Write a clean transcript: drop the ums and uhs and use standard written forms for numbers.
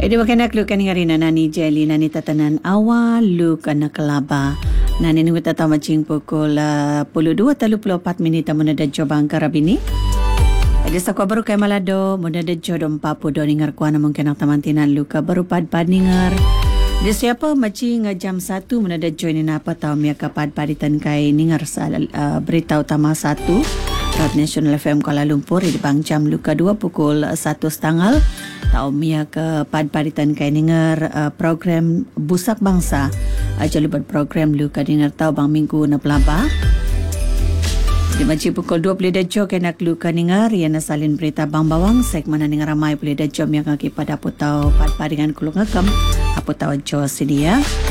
Edi makanak lu kan ngari nani jeli nani tatanan awal lu kana kelaba. Nani ni kita tahu macing pukul 12:34 minit muna da jobang karabini. Edi sakwa baru kay malado muna da jodom papu do ningar kuana mungkin ang tamantinan lu ka baru pad ningar. Di siapa macing jam 1 muna da join na apa tahu miya kapad paditan kay ningar sa berita utama 1. Rad National FM Kuala Lumpur di bang jam luka 2 pukul 1.30 tau mia ke pad-paditan kay dengar program Busak Bangsa jalubat program luka dengar tau bang minggu na pelaba di maci pukul 20 dajo kay nak luka dengar ia nasalin berita bang bawang segmen dengar ramai boleh dajo mia kaki pada aputau pad-padingan kulung ngakam aputau jo sedia